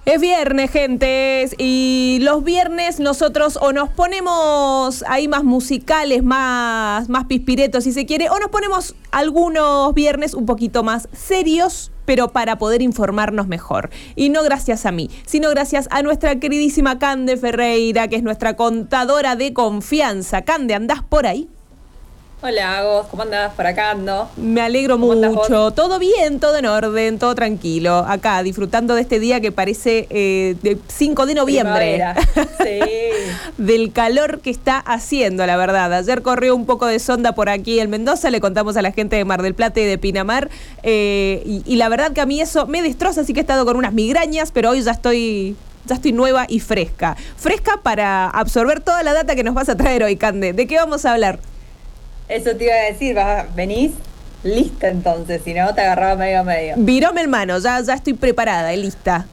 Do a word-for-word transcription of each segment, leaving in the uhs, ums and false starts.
Es viernes, gente, y los viernes nosotros o nos ponemos ahí más musicales, más, más pispiretos si se quiere, o nos ponemos algunos viernes un poquito más serios, pero para poder informarnos mejor. Y no gracias a mí, sino gracias a nuestra queridísima Cande Ferreira, que es nuestra contadora de confianza. Cande, ¿andás por ahí? Hola, Agos, ¿cómo andás? Por acá ando. Me alegro mucho. Todo bien, todo en orden, todo tranquilo. Acá, disfrutando de este día que parece eh, de cinco de noviembre. Sí. Del calor que está haciendo, la verdad. Ayer corrió un poco de sonda por aquí en Mendoza, le contamos a la gente de Mar del Plata y de Pinamar. Eh, y, y la verdad que a mí eso me destroza, así que he estado con unas migrañas, pero hoy ya estoy... Ya estoy nueva y fresca. Fresca para absorber toda la data que nos vas a traer hoy, Cande. ¿De qué vamos a hablar? Eso te iba a decir, vas, venís lista entonces, si no te agarraba medio a medio. Virome el mano, ya, ya estoy preparada y lista.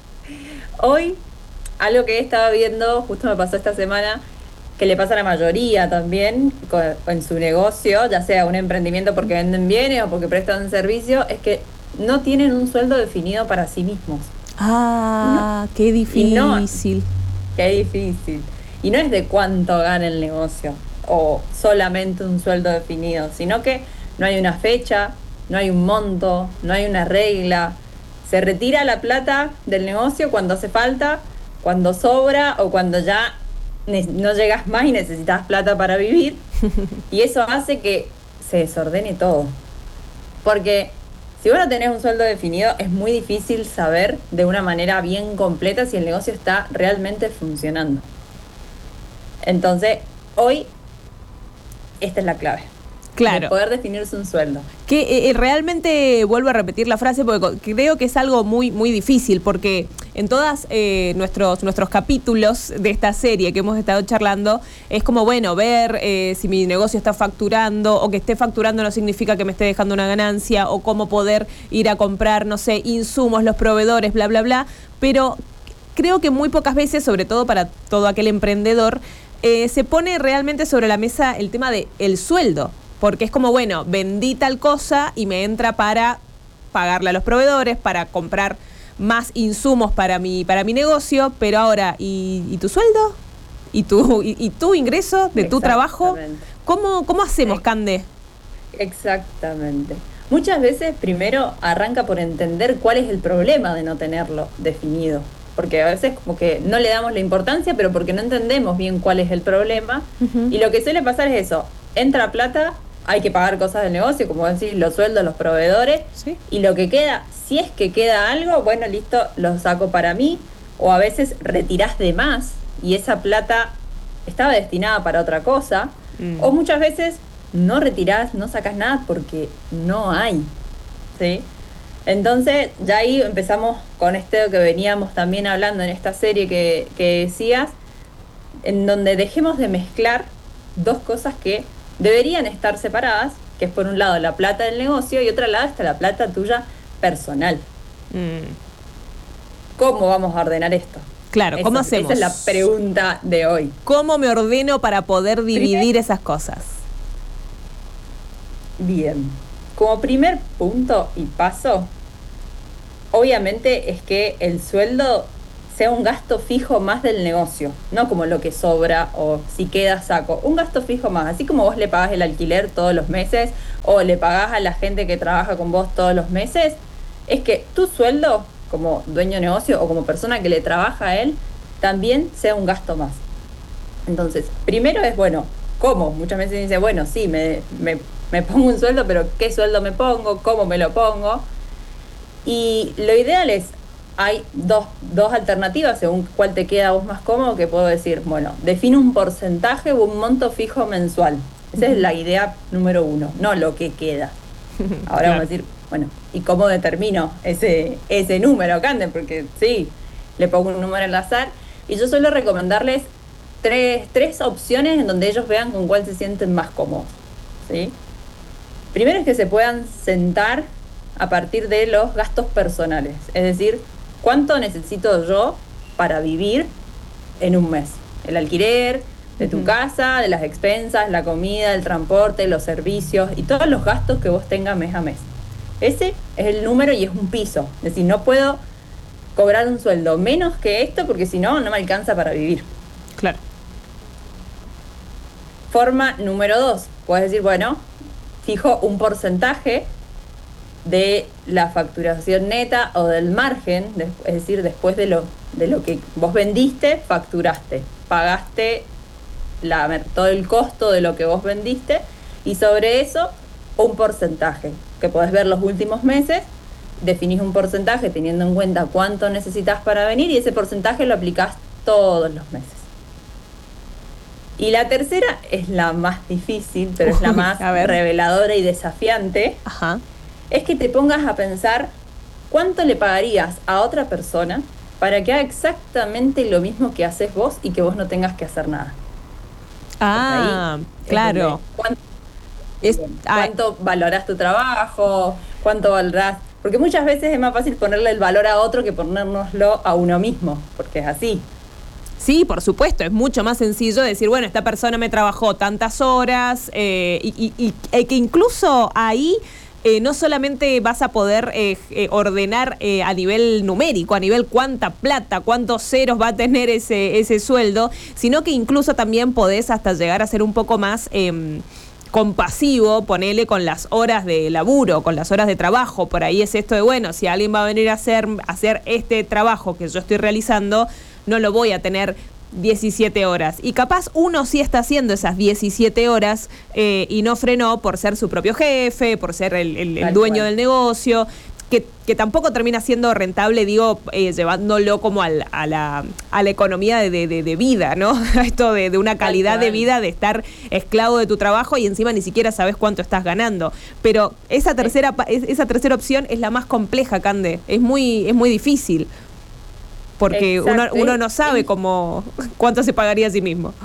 Hoy, algo que he estado viendo, justo me pasó esta semana, que le pasa a la mayoría también con, en su negocio, ya sea un emprendimiento porque venden bienes o porque prestan servicio, es que no tienen un sueldo definido para sí mismos. Ah, no. Qué difícil. No, qué difícil. Y no es de cuánto gana el negocio o solamente un sueldo definido, sino que no hay una fecha, no hay un monto, no hay una regla. Se retira la plata del negocio cuando hace falta, cuando sobra o cuando ya no llegas más y necesitas plata para vivir. Y eso hace que se desordene todo. Porque si vos no tenés un sueldo definido, es muy difícil saber de una manera bien completa si el negocio está realmente funcionando. Entonces, hoy esta es la clave. Claro. De poder definirse un sueldo. Que eh, realmente vuelvo a repetir la frase porque creo que es algo muy muy difícil, porque en todos eh, nuestros nuestros capítulos de esta serie que hemos estado charlando, es como, bueno, ver eh, si mi negocio está facturando, o que esté facturando no significa que me esté dejando una ganancia, o cómo poder ir a comprar, no sé, insumos, los proveedores, bla, bla, bla. Pero creo que muy pocas veces, sobre todo para todo aquel emprendedor, Eh, se pone realmente sobre la mesa el tema de el sueldo, porque es como, bueno, vendí tal cosa y me entra para pagarle a los proveedores, para comprar más insumos para mi, para mi negocio, pero ahora, ¿y, y tu sueldo? ¿Y tu, y, y tu ingreso de tu trabajo? ¿Cómo, cómo hacemos, Cande? Exactamente. Muchas veces primero arranca por entender cuál es el problema de no tenerlo definido. Porque a veces como que no le damos la importancia, pero porque no entendemos bien cuál es el problema. Uh-huh. Y lo que suele pasar es eso, entra plata, hay que pagar cosas del negocio, como decís, los sueldos, los proveedores, ¿sí? Y lo que queda, si es que queda algo, bueno, listo, lo saco para mí, o a veces retirás de más, y esa plata estaba destinada para otra cosa, mm. o muchas veces no retirás, no sacás nada porque no hay, ¿sí? Entonces, ya ahí empezamos con esto que veníamos también hablando en esta serie que, que decías, en donde dejemos de mezclar dos cosas que deberían estar separadas, que es por un lado la plata del negocio y otro lado está la plata tuya personal. Mm. ¿Cómo vamos a ordenar esto? Claro, ¿cómo Eso, hacemos? Esa es la pregunta de hoy. ¿Cómo me ordeno para poder dividir esas cosas? Bien. Como primer punto y paso, obviamente es que el sueldo sea un gasto fijo más del negocio, no como lo que sobra o si queda saco, un gasto fijo más, así como vos le pagás el alquiler todos los meses o le pagás a la gente que trabaja con vos todos los meses, es que tu sueldo como dueño de negocio o como persona que le trabaja a él también sea un gasto más. Entonces, primero es, bueno, ¿cómo? Muchas veces dice, bueno, sí, me... me Me pongo un sueldo, pero ¿qué sueldo me pongo? ¿Cómo me lo pongo? Y lo ideal es, hay dos, dos alternativas según cuál te queda a vos más cómodo, que puedo decir, bueno, define un porcentaje o un monto fijo mensual. Esa es la idea número uno, no lo que queda. Ahora claro. Vamos a decir, bueno, ¿y cómo determino ese, ese número, Cande? Porque sí, le pongo un número al azar. Y yo suelo recomendarles tres, tres opciones en donde ellos vean con cuál se sienten más cómodos, ¿sí? Primero es que se puedan sentar a partir de los gastos personales, es decir, ¿cuánto necesito yo para vivir en un mes? El alquiler de tu uh-huh. casa, de las expensas, la comida, el transporte, los servicios y todos los gastos que vos tengas mes a mes. Ese es el número y es un piso, es decir, no puedo cobrar un sueldo menos que esto porque si no, no me alcanza para vivir. Claro. Forma número dos, puedes decir, bueno, fijo un porcentaje de la facturación neta o del margen, de, es decir, después de lo, de lo que vos vendiste, facturaste, pagaste la, todo el costo de lo que vos vendiste y sobre eso un porcentaje, que podés ver los últimos meses, definís un porcentaje teniendo en cuenta cuánto necesitas para venir y ese porcentaje lo aplicás todos los meses. Y la tercera es la más difícil, pero Uy, es la más reveladora y desafiante. Ajá. Es que te pongas a pensar cuánto le pagarías a otra persona para que haga exactamente lo mismo que haces vos y que vos no tengas que hacer nada. Ah, claro. ¿Cuánto, es, ¿cuánto valorás tu trabajo? ¿Cuánto valorás? Porque muchas veces es más fácil ponerle el valor a otro que ponérnoslo a uno mismo, porque es así. Sí, por supuesto, es mucho más sencillo decir, bueno, esta persona me trabajó tantas horas eh, y, y, y que incluso ahí eh, no solamente vas a poder eh, eh, ordenar eh, a nivel numérico, a nivel cuánta plata, cuántos ceros va a tener ese, ese sueldo, sino que incluso también podés hasta llegar a ser un poco más Eh, compasivo, ponele con las horas de laburo, con las horas de trabajo. Por ahí es esto de, bueno, si alguien va a venir a hacer, a hacer este trabajo que yo estoy realizando, no lo voy a tener diecisiete horas. Y capaz uno sí está haciendo esas diecisiete horas eh, y no frenó por ser su propio jefe, por ser el, el, el dueño del negocio, que, que tampoco termina siendo rentable, digo, eh, llevándolo como al, a, la, a la economía de, de, de vida, ¿no? Esto de, de una calidad de vida, de estar esclavo de tu trabajo y encima ni siquiera sabes cuánto estás ganando. Pero esa tercera, esa tercera opción es la más compleja, Cande. Es muy, es muy difícil. Porque uno, uno no sabe cómo, cuánto se pagaría a sí mismo.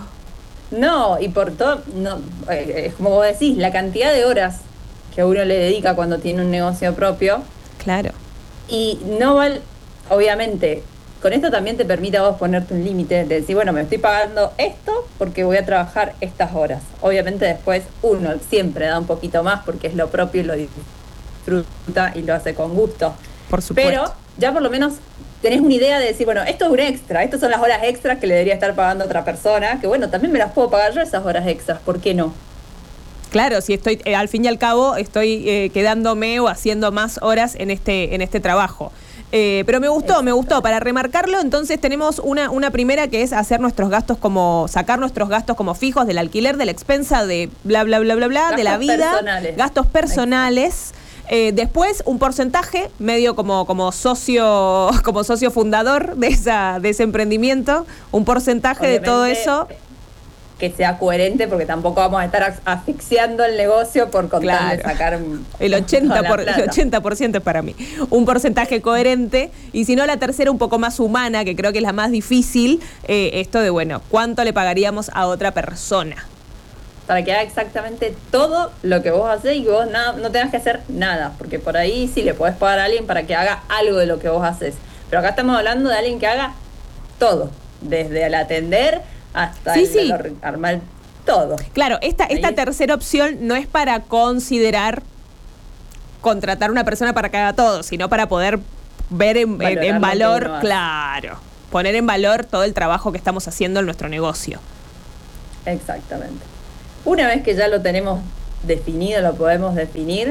No, y por todo, no, eh, como vos decís, la cantidad de horas que uno le dedica cuando tiene un negocio propio. Claro. Y no vale, obviamente, con esto también te permite a vos ponerte un límite de decir, bueno, me estoy pagando esto porque voy a trabajar estas horas. Obviamente después uno siempre da un poquito más porque es lo propio y lo disfruta y lo hace con gusto. Por supuesto. Pero ya por lo menos tenés una idea de decir, bueno, esto es un extra, estas son las horas extras que le debería estar pagando a otra persona, que bueno, también me las puedo pagar yo esas horas extras, ¿por qué no? Claro, si estoy, eh, al fin y al cabo, estoy eh, quedándome o haciendo más horas en este, en este trabajo. Eh, pero me gustó, me gustó. Para remarcarlo, entonces tenemos una, una primera que es hacer nuestros gastos como, sacar nuestros gastos como fijos del alquiler, de la expensa, de bla, bla, bla, bla, bla, gastos de la vida. Personales. Gastos personales. Eh, después, un porcentaje, medio como, como socio, como socio fundador de esa, de ese emprendimiento, un porcentaje Obviamente, de todo eso. Que sea coherente, porque tampoco vamos a estar asfixiando el negocio por contar de sacar el ochenta por ciento, el ochenta por ciento es para mí. Un porcentaje coherente, y si no, la tercera un poco más humana, que creo que es la más difícil, eh, esto de, bueno, ¿cuánto le pagaríamos a otra persona? Para que haga exactamente todo lo que vos hacés y que vos na- no tengas que hacer nada, porque por ahí sí le podés pagar a alguien para que haga algo de lo que vos haces. Pero acá estamos hablando de alguien que haga todo, desde el atender hasta sí, el, sí. el armar todo. Claro, esta, esta tercera opción no es para considerar contratar a una persona para que haga todo, sino para poder ver en, en, en valor, claro, poner en valor todo el trabajo que estamos haciendo en nuestro negocio. Exactamente. Una vez que ya lo tenemos definido, lo podemos definir,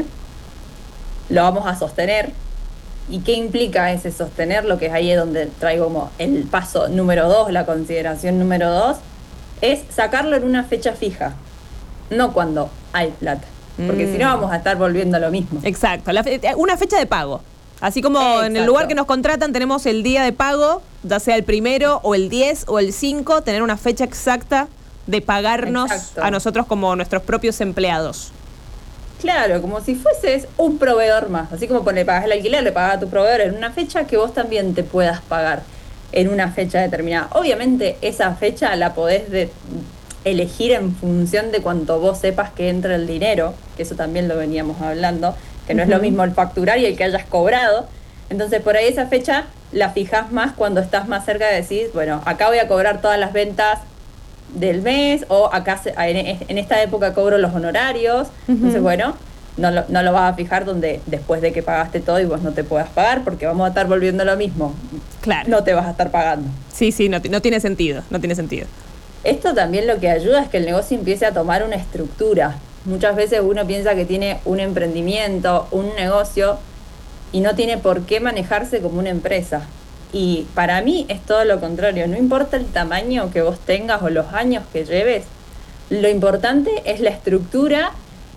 lo vamos a sostener. ¿Y qué implica ese sostenerlo? Que es ahí donde traigo como el paso número dos, la consideración número dos, es sacarlo en una fecha fija, no cuando hay plata, porque mm. si no vamos a estar volviendo a lo mismo. Exacto, la fe- una fecha de pago. Así como Exacto. En el lugar que nos contratan tenemos el día de pago, ya sea el primero o el diez o el cinco, tener una fecha exacta de pagarnos Exacto. a nosotros como nuestros propios empleados. Claro, como si fueses un proveedor más. Así como le pagas el alquiler, le pagas a tu proveedor en una fecha, que vos también te puedas pagar en una fecha determinada. Obviamente esa fecha la podés de elegir en función de cuánto vos sepas que entra el dinero, que eso también lo veníamos hablando, que no uh-huh. es lo mismo el facturar y el que hayas cobrado. Entonces por ahí esa fecha la fijás más cuando estás más cerca de decir, bueno, acá voy a cobrar todas las ventas del mes, o acá se, en, en esta época cobro los honorarios. Uh-huh. Entonces bueno, no lo, no lo vas a fijar donde después de que pagaste todo y vos no te puedas pagar, porque vamos a estar volviendo lo mismo. Claro. No te vas a estar pagando. Sí, sí, no, no tiene sentido, no tiene sentido. Esto también lo que ayuda es que el negocio empiece a tomar una estructura. Muchas veces uno piensa que tiene un emprendimiento, un negocio, y no tiene por qué manejarse como una empresa. Y para mí es todo lo contrario. No importa el tamaño que vos tengas o los años que lleves, lo importante es la estructura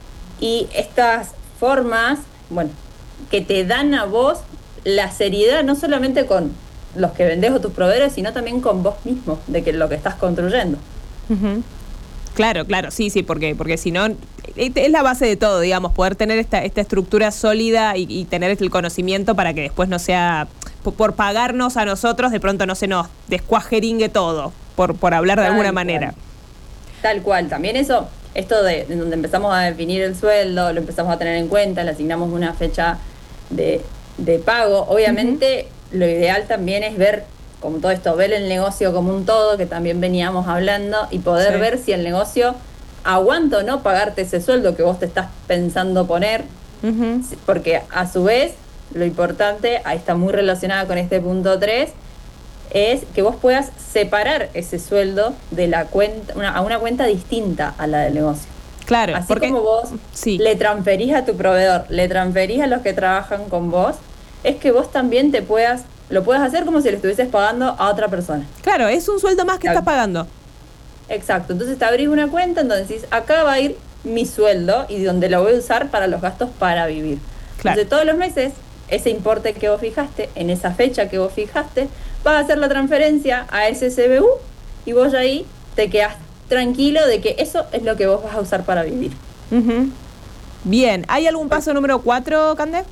y estas formas, bueno, que te dan a vos la seriedad, no solamente con los que vendés o tus proveedores, sino también con vos mismo, de que lo que estás construyendo. Uh-huh. Claro, claro, sí, sí, porque, porque si no, es la base de todo, digamos, poder tener esta, esta estructura sólida y, y tener el conocimiento para que después no sea, por, por pagarnos a nosotros, de pronto no se nos descuajeringue todo, por, por hablar de Tal alguna cual. manera. Tal cual, también eso, esto de, de donde empezamos a definir el sueldo, lo empezamos a tener en cuenta, le asignamos una fecha de, de pago, obviamente uh-huh. Lo ideal también es ver, como todo esto, ver el negocio como un todo, que también veníamos hablando, y poder sí. ver si el negocio aguanta o no pagarte ese sueldo que vos te estás pensando poner, uh-huh. porque a su vez, lo importante, ahí está muy relacionado con este punto tres, es que vos puedas separar ese sueldo de la cuenta, una, a una cuenta distinta a la del negocio. Claro. Así porque, como vos sí. le transferís a tu proveedor, le transferís a los que trabajan con vos, es que vos también te puedas, lo puedas hacer como si le estuvieses pagando a otra persona. Claro, es un sueldo más que estás pagando. Exacto, entonces te abrís una cuenta en donde decís, acá va a ir mi sueldo y donde lo voy a usar para los gastos para vivir. Claro. Entonces todos los meses, ese importe que vos fijaste, en esa fecha que vos fijaste, vas a hacer la transferencia a ese C B U y vos ahí te quedás tranquilo de que eso es lo que vos vas a usar para vivir. Uh-huh. Bien, ¿hay algún paso número cuatro, Cande?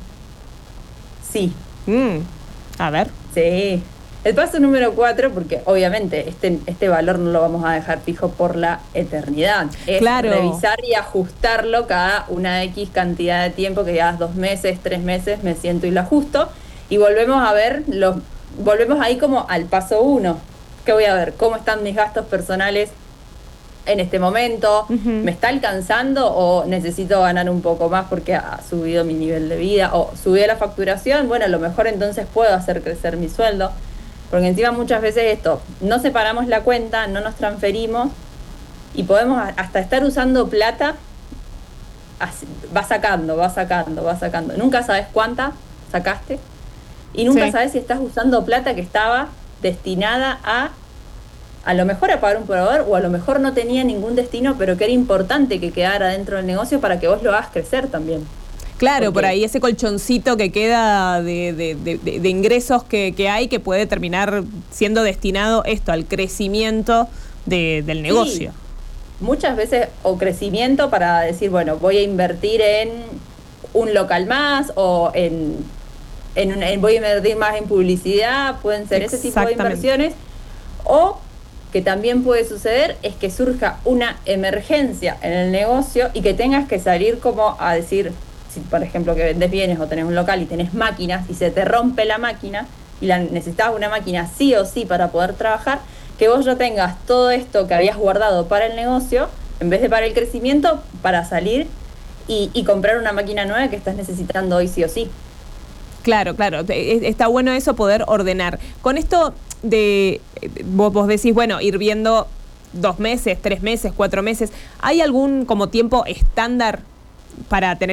Sí. Mm. A ver. Sí. El paso número cuatro, porque obviamente este, este valor no lo vamos a dejar fijo por la eternidad. Es claro. revisar y ajustarlo cada una X cantidad de tiempo, que ya dos meses, tres meses, me siento y lo ajusto. Y volvemos a ver, los, volvemos ahí como al paso uno. ¿Qué voy a ver? ¿Cómo están mis gastos personales en este momento? Uh-huh. ¿Me está alcanzando o necesito ganar un poco más porque ha subido mi nivel de vida? ¿O subió la facturación? Bueno, a lo mejor entonces puedo hacer crecer mi sueldo. Porque encima muchas veces esto, no separamos la cuenta, no nos transferimos y podemos hasta estar usando plata, así, va sacando, va sacando, va sacando. Nunca sabes cuánta sacaste y nunca sí. sabes si estás usando plata que estaba destinada a a lo mejor a pagar un proveedor o a lo mejor no tenía ningún destino, pero que era importante que quedara dentro del negocio para que vos lo hagas crecer también. Claro, Porque, por ahí ese colchoncito que queda de, de, de, de ingresos que, que hay que puede terminar siendo destinado esto al crecimiento de, del negocio. Sí, muchas veces o crecimiento para decir, bueno, voy a invertir en un local más o en, en, en voy a invertir más en publicidad, pueden ser ese tipo de inversiones. O que también puede suceder es que surja una emergencia en el negocio y que tengas que salir como a decir, si por ejemplo que vendes bienes o tenés un local y tenés máquinas y se te rompe la máquina y la necesitas una máquina sí o sí para poder trabajar, que vos ya tengas todo esto que habías guardado para el negocio, en vez de para el crecimiento, para salir y, y comprar una máquina nueva que estás necesitando hoy sí o sí. Claro, claro, está bueno eso, poder ordenar. Con esto de, vos, vos decís, bueno, ir viendo dos meses, tres meses, cuatro meses, ¿hay algún como tiempo estándar para tener